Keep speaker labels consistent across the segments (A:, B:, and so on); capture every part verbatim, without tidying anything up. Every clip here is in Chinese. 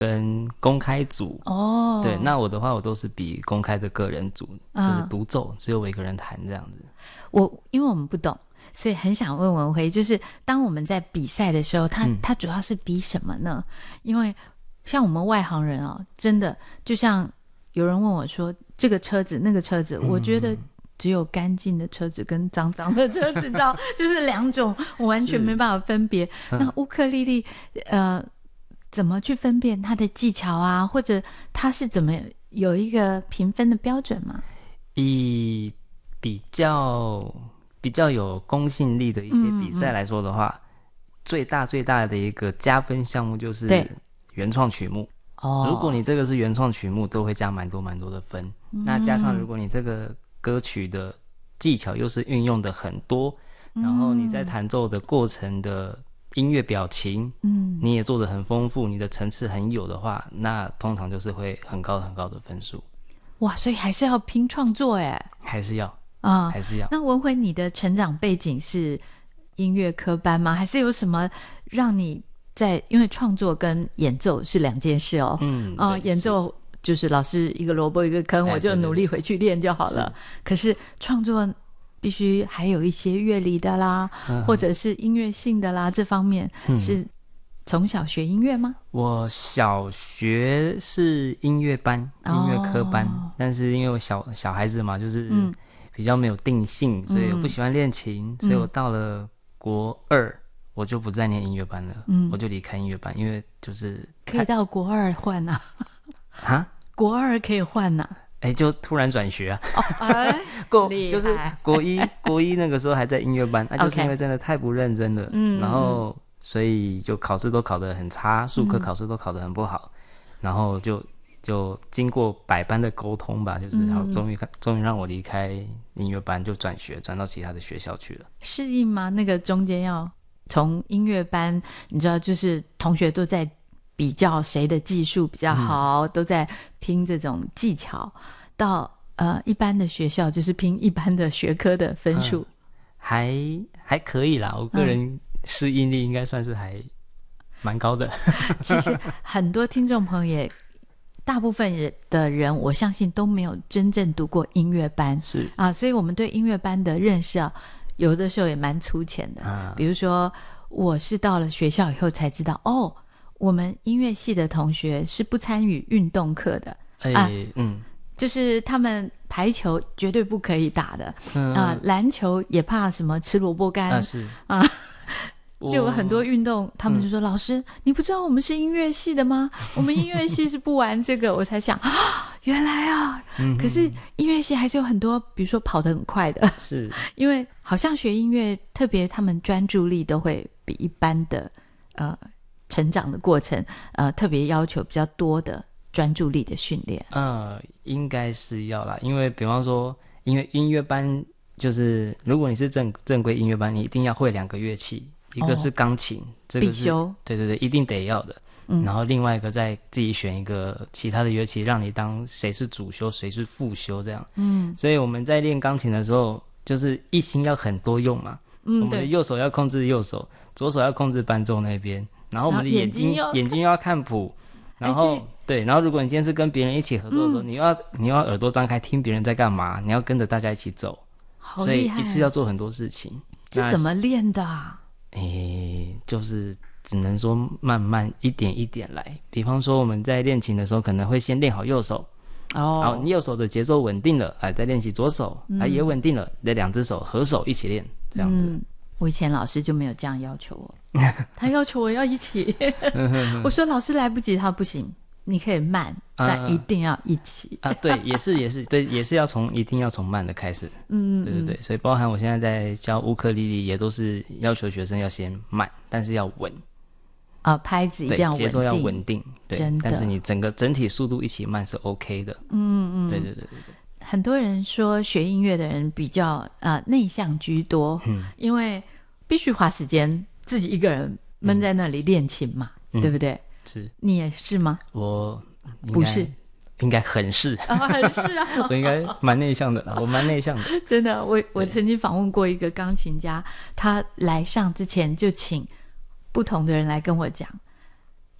A: 跟公开组
B: 哦。
A: 对，那我的话我都是比公开的个人组，嗯、就是独奏，只有我一个人弹这样子。
B: 我因为我们不懂，所以很想问文辉，就是当我们在比赛的时候，他、嗯、他主要是比什么呢？因为像我们外行人哦，真的就像有人问我说这个车子那个车子、嗯、我觉得只有干净的车子跟脏脏的车子，你知道就是两种，我完全没办法分别、嗯、那乌克丽丽呃怎么去分辨它的技巧啊，或者它是怎么有一个评分的标准吗？
A: 以比较比较有公信力的一些比赛来说的话、嗯嗯、最大最大的一个加分项目就是原创曲目。哦，如果你这个是原创曲目都会加蛮多蛮多的分、嗯、那加上如果你这个歌曲的技巧又是运用的很多、嗯、然后你在弹奏的过程的音乐表情嗯，你也做得很丰富，你的层次很有的话，那通常就是会很高很高的分数。
B: 哇，所以还是要拼创作耶，
A: 还是要啊、嗯，还是要。
B: 那文辉你的成长背景是音乐科班吗？还是有什么让你在，因为创作跟演奏是两件事哦。嗯啊、呃，演奏就是老师一个萝卜一个坑、哎、我就努力回去练就好了。可是创作必须还有一些乐理的啦、嗯、或者是音乐性的啦，这方面是从小学音乐吗？
A: 我小学是音乐班、哦、音乐科班，但是因为我小小孩子嘛，就是比较没有定性、嗯、所以我不喜欢练琴、嗯、所以我到了国二我就不再念音乐班了、嗯、我就离开音乐班，因为就是
B: 可以到国二换啊
A: 啊，
B: 国二可以换啊，
A: 哎，就突然转学啊！哦，哎，国就是国一，国一那个时候还在音乐班，那、啊、就是因为真的太不认真了，嗯，然后所以就考试都考得很差，术科考试都考得很不好，嗯、然后就就经过百般的沟通吧，就是好，终于终于让我离开音乐班，就转学，转到其他的学校去了。
B: 适应吗？那个中间要从音乐班，你知道，就是同学都在比较谁的技术比较好、嗯、都在拼这种技巧，到呃一般的学校就是拼一般的学科的分数、嗯、还
A: 还可以啦，我个人适应力应该算是还蛮高的、
B: 嗯、其实很多听众朋友也大部分的人我相信都没有真正读过音乐班，
A: 是
B: 啊，所以我们对音乐班的认识啊有的时候也蛮粗浅的、嗯、比如说我是到了学校以后才知道，哦，我们音乐系的同学是不参与运动课的、
A: 欸、啊，嗯，
B: 就是他们排球绝对不可以打的，嗯啊，篮球也怕什么吃萝卜干
A: 啊，是
B: 啊，就有很多运动，他们就说、嗯、老师，你不知道我们是音乐系的吗？我们音乐系是不玩这个。我才想啊，原来啊、嗯，可是音乐系还是有很多，比如说跑得很快的，
A: 是
B: 因为好像学音乐，特别他们专注力都会比一般的呃。成长的过程呃，特别要求比较多的专注力的训练。
A: 呃，应该是要啦，因为比方说因为音乐班就是如果你是正正规音乐班，你一定要会两个乐器，一个是钢琴、哦、这个是必修，对对对，一定得要的、嗯、然后另外一个再自己选一个其他的乐器，让你当谁是主修谁是副修这样。嗯，所以我们在练钢琴的时候就是一心要很多用嘛，嗯，我们的右手要控制右手，左手要控制伴奏那边，然后我们的眼睛眼睛又要看谱，然后、哎、对, 对，然后如果你今天是跟别人一起合作的时候、嗯、你要你要耳朵张开听别人在干嘛，你要跟着大家一起走，
B: 好厉害，
A: 所以一次要做很多事情。
B: 这怎么练的啊？
A: 诶，就是只能说慢慢一点一点来。比方说我们在练琴的时候可能会先练好右手，哦，然后你右手的节奏稳定了，哎，再练习左手，哎、嗯，也稳定了，那两只手合手一起练，这样子。嗯，
B: 我以前老师就没有这样要求我，他要求我要一起。我说老师来不及，他不行，你可以慢，但一定要一起。
A: 啊，对，也是也是对，也是要从一定要从慢的开始。嗯，对对对，所以包含我现在在教乌克丽丽，也都是要求学生要先慢，但是要稳。
B: 啊，拍子一定要稳定，
A: 节奏要稳定，对，
B: 真的。
A: 但是你整个整体速度一起慢是 OK 的。嗯嗯，对对对对对。
B: 很多人说学音乐的人比较呃内向居多，嗯，因为必须花时间自己一个人闷在那里练琴嘛，嗯、对不对？
A: 是，
B: 你也是吗？
A: 我
B: 不是，
A: 应该很是，
B: 哦、很是啊，
A: 我应该蛮内向的，我蛮内向的。
B: 真的，我我曾经访问过一个钢琴家，他来上之前就请不同的人来跟我讲，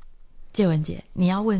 B: 介文姐，你要问